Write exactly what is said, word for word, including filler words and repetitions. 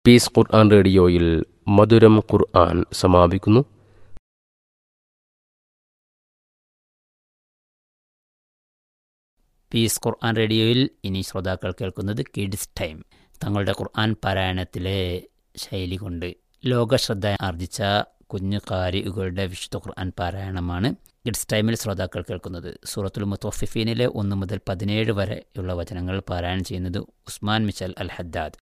Piece ഖുർആൻ റേഡിയോയിൽ മധുരം ഖുർആൻ സമാപിക്കുന്നു. പീസ് ഖുർആൻ റേഡിയോയിൽ ഇനി ശ്രോതാക്കൾ കേൾക്കുന്നത് കിഡ്സ് ടൈം. തങ്ങളുടെ ഖുർആൻ പാരായണത്തിലെ ശൈലി കൊണ്ട് ലോകശ്രദ്ധ ആർജിച്ച കുഞ്ഞു ഖാരികളുടെ വിശുദ്ധ ഖുർആൻ പാരായണമാണ് കിഡ്സ് ടൈമിൽ ശ്രോതാക്കൾ കേൾക്കുന്നത്. സൂറത്തുൽ മുത്തഫിഫീനിലെ ഒന്ന് മുതൽ പതിനേഴ് വരെയുള്ള വചനങ്ങൾ പാരായണം ചെയ്യുന്നത് ഉസ്മാൻ മിച്ചൽ അൽ ഹദ്ദാദ്.